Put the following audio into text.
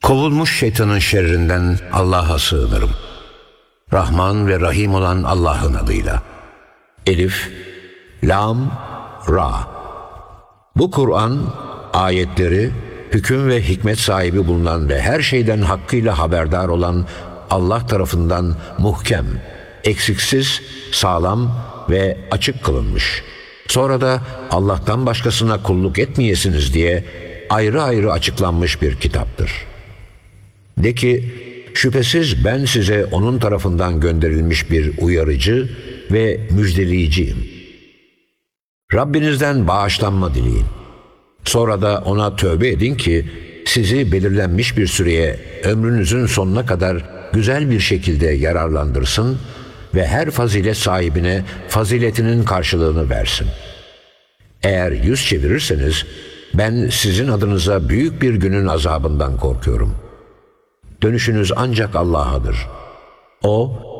Kovulmuş şeytanın şerrinden Allah'a sığınırım. Rahman ve Rahim olan Allah'ın adıyla. Elif, Lam, Ra. Bu Kur'an, ayetleri, hüküm ve hikmet sahibi bulunan ve her şeyden hakkıyla haberdar olan Allah tarafından muhkem, eksiksiz, sağlam ve açık kılınmış. Sonra da Allah'tan başkasına kulluk etmeyesiniz diye ayrı ayrı açıklanmış bir kitaptır. De ki, şüphesiz ben size onun tarafından gönderilmiş bir uyarıcı ve müjdeleyiciyim. Rabbinizden bağışlanma dileyin. Sonra da ona tövbe edin ki sizi belirlenmiş bir süreye ömrünüzün sonuna kadar güzel bir şekilde yararlandırsın ve her fazilet sahibine faziletinin karşılığını versin. Eğer yüz çevirirseniz ben sizin adınıza büyük bir günün azabından korkuyorum. Dönüşünüz ancak Allah'adır. O,